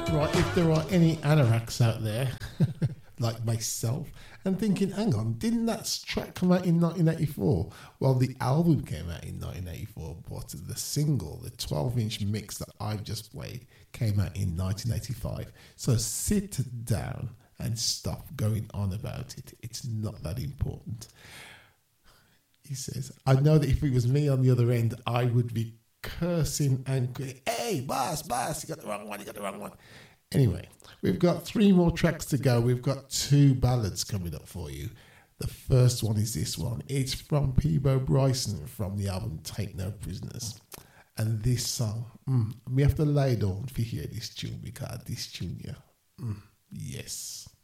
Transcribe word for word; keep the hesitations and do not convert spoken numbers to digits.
Right, if there are any anoraks out there, like myself, and thinking, hang on, didn't that track come out in nineteen eighty-four? Well, the album came out in nineteen eighty-four, but the single, the twelve-inch mix that I've just played, came out in nineteen eighty-five. So sit down and stop going on about it. It's not that important. He says, I know that if it was me on the other end, I would be cursing and going, hey, boss, boss, you got the wrong one, you got the wrong one. Anyway, we've got three more tracks to go. We've got two ballads coming up for you. The first one is this one. It's from Peabo Bryson from the album Take No Prisoners. And this song, mm, we have to lay down to hear this tune because this tune, yeah, mm, yes.